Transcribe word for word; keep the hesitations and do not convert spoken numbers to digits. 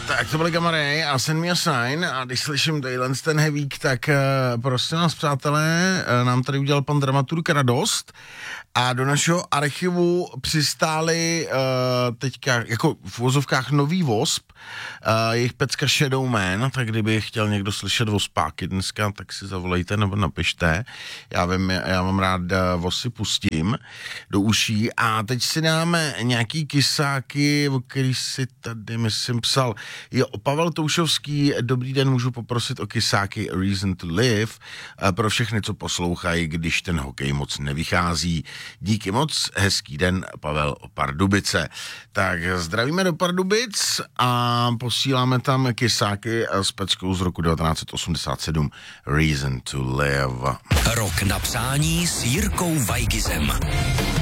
Tak to byly Gamma a Send Me a Sign a když slyším tadyhle ten hevík, tak uh, prosím vás, přátelé, uh, nám tady udělal pan dramaturg radost a do našeho archivu přistáli uh, teďka jako v vozovkách nový Wasp, uh, jejich pecka Shadowman, tak kdyby chtěl někdo slyšet Waspáky dneska, tak si zavolejte nebo napište. Já vím, já mám rád uh, Vosy pustím do uší a teď si dáme nějaký kysáky, o který si tady, myslím, psal. Jo, Pavel Toušovský, dobrý den, můžu poprosit o kysáky Reason to Live uh, pro všechny, co poslouchají, když ten hokej moc nevychází. Díky moc, hezký den, Pavel Pardubice. Tak zdravíme do Pardubic a posíláme tam kysáky s peckou z roku devatenáct set osmdesát sedm Reason to Live. Rok na přání s Jirkou Weigizem.